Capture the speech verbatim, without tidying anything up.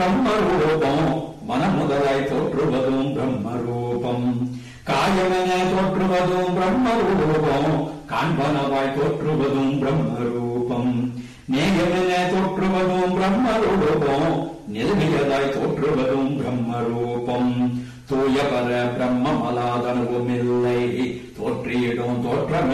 பிரம்மரூபம் மனமுதலாய் தோற்றுவதும் பிரம்மரூபம். காயமென தோற்றுவதும் பிரம்மரூபம், காண்பனவாய் தோற்றுவதும் பிரம்மரூபம். நேயமென தோற்றுவதும் பிரம்மரூபம், நெருங்கியதாய் தோற்றுவதும் பிரம்மரூபம். தூயபர பிரம்மமலாதனுவுமில்லை, தோற்றியிடும் தோற்றம்